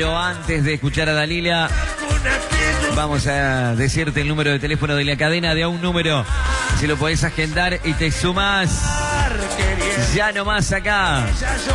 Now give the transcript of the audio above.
Pero antes de escuchar a Dalila, vamos a decirte el número de teléfono de la cadena de a un número. Si lo podés agendar y te sumás ya nomás acá.